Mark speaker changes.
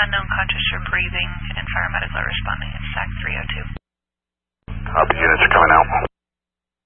Speaker 1: Unknown conscious or breathing, and paramedics are responding at SAC 302.
Speaker 2: Copy, units are coming out.